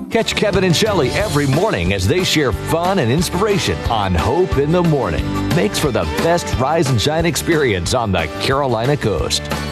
Catch Kevin and Shelley every morning as they share fun and inspiration on Hope in the Morning. Makes for the best rise and shine experience on the Carolina Coast.